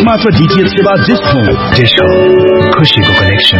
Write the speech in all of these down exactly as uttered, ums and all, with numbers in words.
मात्र डीटीएच सेवा डिश हो। डिश हो खुशीको कनेक्सन।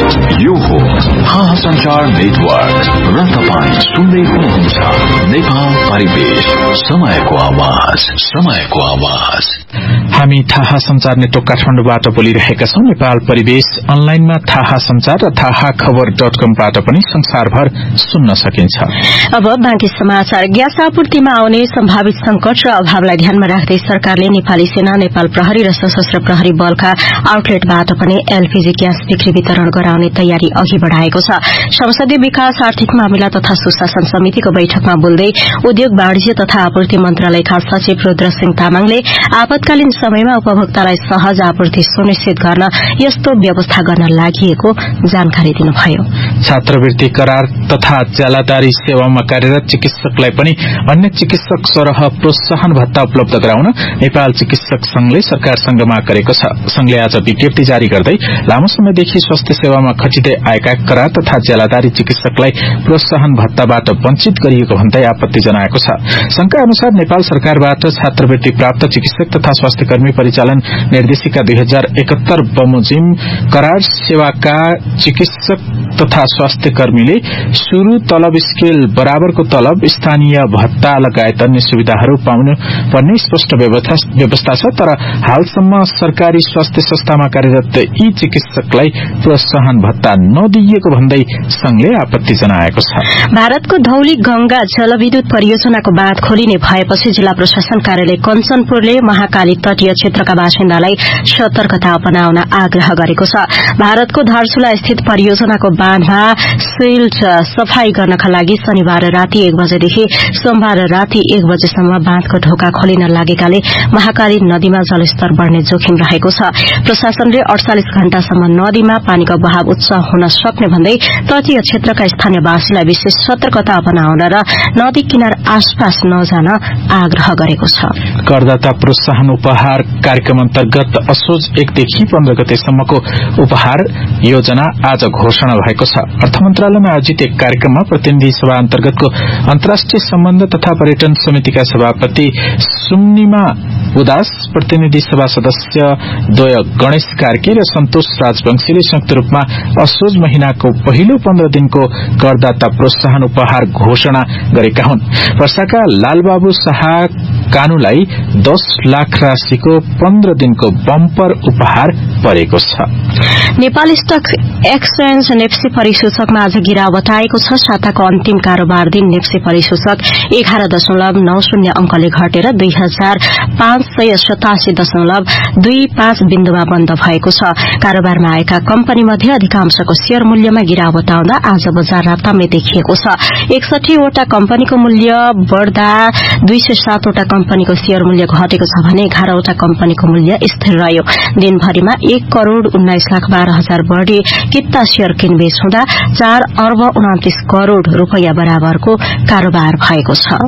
यो हो हाहा संचार नेटवर्क र तपाईं सुन्दै हुनुहुन्छ नेपाल परिवेश, समयको आवाज, समयको आवाज। हामी थाहा संचार नेटवर्क काठमाडौँबाट बोलिरहेका छौं। नेपाल परिवेश अनलाइनमा थाहा संचार र थाहा खबर डट कमबाट पनि संसारभर सुन्न सकिन्छ। अब बाँकी समाचार। ग्यास आपूर्तिमा आउने सम्भावित संकट र अभावलाई ध्यानमा राख्दै सरकारले नेपाली सेना, नेपाल प्रहरी र सशस्त्र प्रहरी बलका आउटलेटबाट पनि एलपीजी ग्यास बिक्री वितरण गराउने तयारी अघि बढ़ाएको छ। संसदीय विकास, आर्थिक मामिला तथा सुशासन समितिको बैठकमा बोल्दै उद्योग, वाणिज्य तथा आपूर्ति मन्त्रालयका सचिव रुद्र सिंह तामाङले आपतकालीन समयमा उपभोक्तालाई सहज आपूर्ति सुनिश्चित गर्न यस्तो व्यवस्था गर्न लागि जानकारी दिनुभयो। छात्रवृत्ति करार तथा ज्यालादारी सेवामा कार्यरत चिकित्सकलाई पनि अन्य चिकित्सक सरह प्रोत्साहन भत्ता उपलब्ध गराउन नेपाल चिकित्सक संघले सरकारसँग माग गरेको छ। संघले आज विज्ञप्ति जारी गर्दै लामो समयदेखि स्वास्थ्य सेवामा खटिँदै आएका करार तथा ज्यालादारी चिकित्सकलाई प्रोत्साहन भत्ताबाट वञ्चित गरिएको भन्दै आपत्ति जनाएको छ। संघका अनुसार नेपाल सरकारबाट छात्रवृत्ति प्राप्त चिकित्सक तथा स्वास्थ्य कर्मी परिचालन निर्देशिका दुई हजार एकहत्तर बमोजिम करार सेवाका चिकित्सक तथा स्वास्थ्य कर्मीले शुरू तलब स्केल बराबरको तलब, स्थानीय भत्ता लगायत अन्य सुविधाहरू पाउनु पर्ने स्पष्ट व्यवस्था छ। तर हालसम्म सरकारी स्वास्थ्य संस्थामा कार्यरत यी चिकित्सकलाई प्रोत्साहन भत्ता नदिइएको भन्दै संघले आपत्ति जनाएको छ। भारतको धौली गंगा जलविद्युत परियोजनाको बाँध खोलिने भएपछि जिल्ला प्रशासन कार्यालय कञ्चनपुरले महाकाली तटीय क्षेत्रका बासिन्दालाई सतर्कता अपनाउन आग्रह गरेको छ। भारतको धारचुला स्थित परियोजनाको बाँधमा सिल्ट सफाई गर्नका लागि शनिबार राति एक बजेदेखि सोमबार राति एक बजेसम्म बाँधको ढोका खोलिन लागेकाले महाकाली नदीमा जलस्तर बढ़ने जोखिम रहेको छ। प्रशासनले अड़चालिस घण्टासम्म नदीमा पानीको बहाव उच्च हुन सक्ने भन्दै तटीय क्षेत्रका स्थानीयवासीलाई विशेष सतर्कता अपनाउन र नदी किनार आसपास नजान आग्रह गरेको छ। करदाता प्रोत्साहन उपहार कार्यक्रम अन्तर्गत असोज एकदेखि पन्ध्र गतेसम्मको उपहार योजना आज घोषणा भएको छ। अर्थ मन्त्रालयमा आयोजित एक कार्यक्रममा प्रतिनिधि सभा अन्तर्गतको अन्तर्राष्ट्रिय सम्बन्ध तथा पर्यटन समितिका सभापति सुम्निमा उदास, प्रतिनिधि सभा सदस्य द्वय गणेश कार्की र सन्तोष राजवंशीले संयुक्त रूपमा असोज महिनाको पहिलो पन्ध्र दिनको करदाता प्रोत्साहन उपहार घोषणा गरेका हुन्। वर्षाका लालबाबु शाह कानुलाई दस लाख राशिको पन्ध्र दिनको बम्पर उपहार परेको छ। नेपाल स्टक एक्सचेन्ज नेप्सी परिसूचकमा आज गिरावट आएको छ। साताको अन्तिम कारोबार दिन नेप्सी परिसूचक एघार दशमलव नौ शून्य अंकले घटेर दुई हजार पाँच सय सतासी दशमलव दुई पाँच बिन्दुमा बन्द भएको छ। कारोबारमा आएका कम्पनी मध्ये अधिकांशको शेयर मूल्यमा गिरावट आउँदा आज बजार रातामै देखिएको छ। एकसठीवटा कम्पनीको मूल्य बढ़दा दुई सय सातवटा कम्पनीको शेयर मूल्य घटेको छ भने एघारवटा कम्पनीको मूल्य स्थिर रह्यो। दिनभरिमा एक करोड़ उन्नाइस लाख बाह्र हजार बढ़ी किता शेयर किनबेच हुँदा चार अर्ब उनातिस करोड़ रूपियाँ बराबरको कारोबार भएको छ।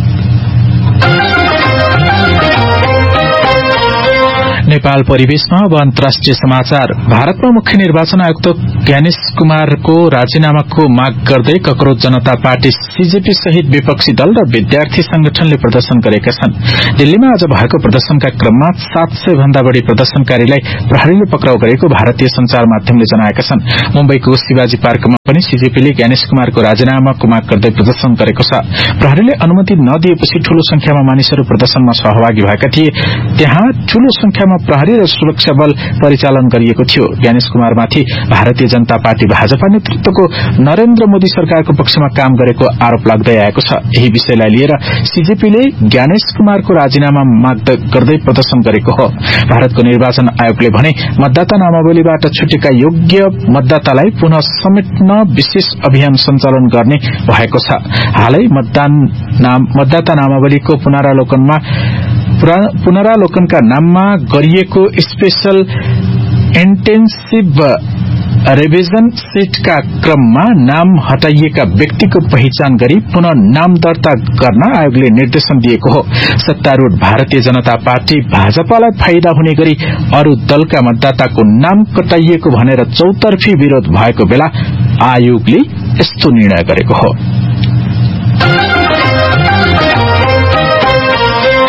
नेपाल परिवेशमा अब अन्तर्राष्ट्रिय समाचार। भारतमा मुख्य निर्वाचन आयुक्त ज्ञानेश कुमारको राजीनामाको माग गर्दै ककरोच जनता पार्टी सीजेपी सहित विपक्षी दल र विद्यार्थी संगठनले प्रदर्शन गरेका छन्। दिल्लीमा आज भएको प्रदर्शनका क्रममा सात सय भन्दा बढ़ी प्रदर्शनकारीलाई प्रहरीले पक्राउ गरेको भारतीय संचार माध्यमले जनाएका छन्। मुम्बईको शिवाजी पार्कमा पनि सीजेपीले ज्ञानेश कुमारको राजीनामाको माग गर्दै प्रदर्शन गरेको छ। प्रहरीले अनुमति नदिएपछि ठूलो संख्यामा मानिसहरू प्रदर्शनमा सहभागी भएका थिए। त्यहाँ ठूलो संख्यामा प्रहरी र सुरक्षा बल परिचालन गरिएको थियो। ज्ञानेश कुमारमाथि भारतीय जनता पार्टी भाजपा नेतृत्वको नरेन्द्र मोदी सरकारको पक्षमा काम गरेको आरोप लाग्दै आएको छ। यही विषयलाई लिएर सीजेपीले ज्ञानेश कुमारको राजीनामा माग गर्दै प्रदर्शन गरेको हो। भारतको निर्वाचन आयोगले भने मतदाता नामावलीबाट छुटेका योग्य मतदातालाई पुनः समेट्न विशेष अभियान सञ्चालन गर्ने भएको छ। हालै मतदान नाम मतदाता नामावलीको पुनरावलोकनमा पुनरावलोकनका नाममा गरिएको स्पेशल इन्टेन्सिभ रिभिजन सिटका क्रममा नाम हटाइएका व्यक्तिको पहिचान गरी पुनः नाम दर्ता गर्न आयोगले निर्देशन दिएको हो। सत्तारूढ़ भारतीय जनता पार्टी भाजपालाई फाइदा हुने गरी अरू दलका मतदाताको नाम कटाइएको भनेर चौतर्फी विरोध भएको बेला आयोगले यस्तो निर्णय गरेको हो।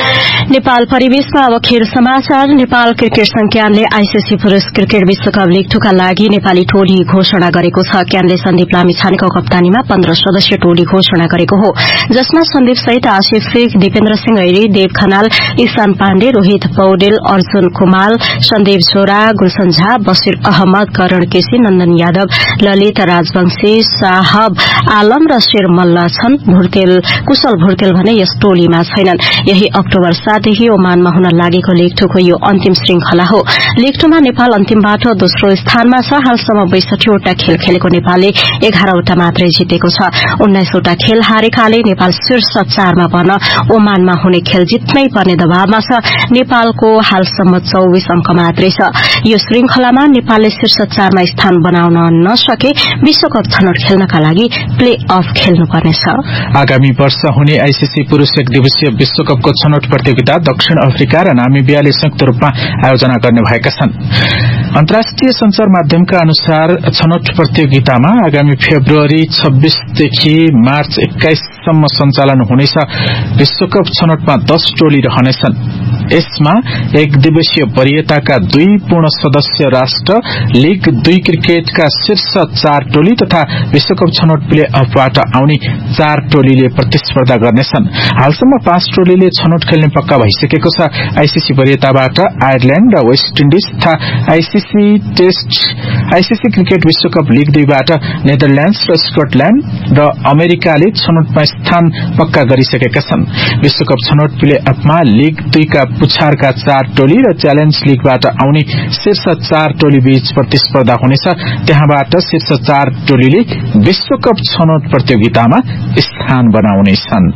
नेपाल परिवेशमा अब खेल समाचार। नेपाल क्रिकेट संघ क्यानले आईसीसी पुरूष क्रिकेट विश्वकप लीग टू का लागि नेपाली टोली घोषणा गरेको छ। क्यानले सन्दीप लामिछानेको कप्तानीमा पन्ध्र सदस्यीय टोली घोषणा गरेको हो, जसमा सन्दीप सहित आशिष शेख, दिपेन्द्र सिंह ऐरी, देव खनाल, ईशान पाण्डे, रोहित पौडेल, अर्जुन कुमाल, सन्दीप झोरा, गुलशन झा, बशीर अहमद, करण केसी, नन्दन यादव, ललित राजवंशी, साहब आलम र शेर मल्ल छन्। भुर्तेल कुशल भुर्तेल भने यस टोलीमा छैनन्। यही अक्टोबर सातदेखि ओमानमा हुन लागेको लीग टूको यो अन्तिम श्रृंखला हो। लीग टूमा नेपाल अन्तिमबाट दोस्रो स्थानमा छ। हालसम्म बैसठीवटा खेल खेलेको नेपालले एघारवटा मात्रै जितेको छ। उन्नाइसवटा खेल हारेकाले नेपाल शीर्ष चारमा पर्न ओमानमा हुने खेल जित्नै पर्ने दबावमा छ। नेपालको हालसम्म चौविस अंक मात्रै छ। यो श्रृंखलामा नेपालले शीर्ष चारमा स्थान बनाउन नसके विश्वकप छनौट खेल्नका लागि प्ले अफ खेल्नुपर्नेछ। आगामी वर्ष हुने आईसीसी पुरूष एक दिवसीय विश्वकपको छनौट प्रतियोगिता दक्षिण अफ्रिका र नामिबियाले संयुक्त रूपमा आयोजना गर्ने भएका छन्। अन्तर्राष्ट्रिय संचार माध्यमका अनुसार छनौट प्रतियोगितामा आगामी फेब्रुअरी छब्बीसदेखि मार्च एक्काइससम्म सञ्चालन हुनेछ। विश्वकप छनौटमा दस टोली रहनेछन्। यसमा एक दिवसीय वरीयताका दुई पूर्ण सदस्य राष्ट्र, लीग दुई क्रिकेटका शीर्ष चार टोली तथा विश्वकप छनौट प्ले अफबाट आउने चार टोलीले प्रतिस्पर्धा गर्नेछन्। हालसम्म पाँच टोलीले छनौट खेल्ने पक्का भइसकेको छ। आईसीसी वरीयताबाट आयरल्याण्ड र वेस्ट इन्डिज तथा आईसीसी टेस्ट आईसीसी क्रिकेट विश्वकप लीग दुईबाट नेदरल्याण्ड्स र स्कटल्याण्ड र अमेरिकाले छनौटमा स्थान पक्का गरिसकेका छन्। विश्वकप छनौट प्ले अफमा लीग दुईका पुछारका चार टोली र च्यालेन्ज लीगबाट आउने शीर्ष चार टोली बीच प्रतिस्पर्धा हुनेछ। त्यहाँबाट शीर्ष चार टोलीले विश्वकप छनौट प्रतियोगितामा स्थान बनाउनेछन्।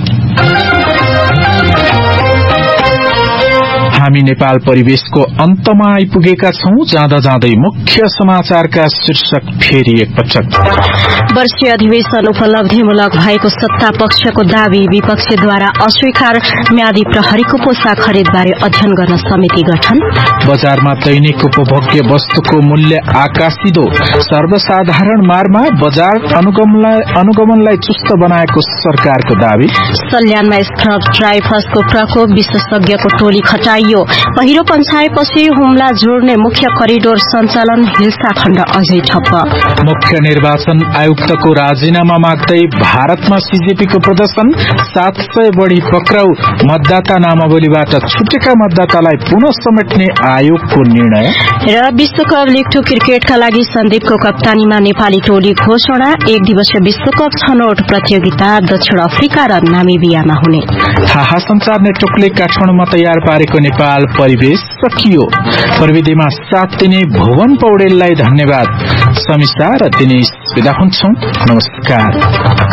हामी नेपाल परिवेशको अन्तमा आइपुगेका छौं। जाँदा जाँदै मुख्य समाचारका शीर्षक फेरि एकपटक। वर्षीय अधिवेशन उपलब्धिमूलक भएको सत्ता पक्षको दावी, विपक्षद्वारा अस्वीकार। म्यादी प्रहरीको पोसाक खरिदबारे अध्ययन गर्न समिति गठन। बजारमा दैनिक उपभोग्य वस्तुको मूल्य आकाशिदो। सर्वसाधारण मारमा बजार अनुगमनलाई अनुगमनलाई चुस्त बनाएको सरकारको दावी। सल्यानमा स्क्रब ट्राइफसको प्रकोप, विशेषज्ञको टोली खटाइयो। पहिरो पन्छाएपछि हुम्ला जोड्ने मुख्य करिडोर सञ्चालन, हिल्साखण्ड अझै ठप्प। मुख्य निर्वाचन आयुक्तको राजीनामा माग्दै भारतमा सीजेपीको प्रदर्शन। सात सय बढ़ी पक्राउ। मतदाता नामावलीबाट छुटेका मतदातालाई पुनः समेट्ने आयोगको निर्णय। र विश्वकप लीग टू क्रिकेटका लागि सन्दीपको कप्तानीमा नेपाली टोली घोषणा। एक दिवसीय विश्वकप छनौट प्रतियोगिता दक्षिण अफ्रिका र नामिबियामा हुने। थाहा संचार नेटवर्कले काठमाडौँमा तयार पारेको नेपाल परिवेश सकियो। प्रविधिमा साथ दिने भुवन पौडेललाई धन्यवाद। समीक्षा र दिनेश विदा हुन्छौं। नमस्कार।